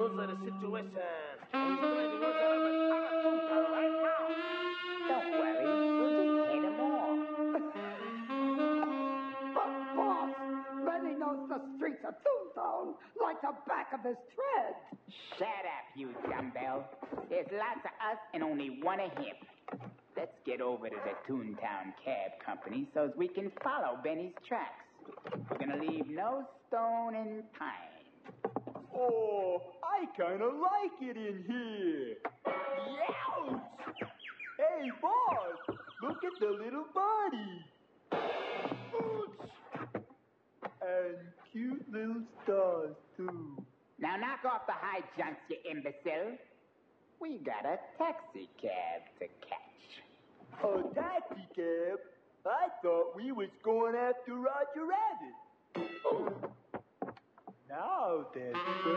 knows the situation. He's driving us out of a town right now. Don't worry, we'll just head him off. But, boss, Benny knows the streets of Toontown like the back of his tread. Shut up, you dumbbell. There's lots of us and only one of him. Let's get over to the Toontown Cab Company so as we can follow Benny's tracks. We're gonna leave no stone unturned. Oh, I kind of like it in here. Youch! Hey, boss, look at the little bunny. Ouch! And cute little stars, too. Now knock off the high junks, you imbecile. We got a taxi cab to catch. A taxi cab? I thought we was going after Roger Rabbit. Now then,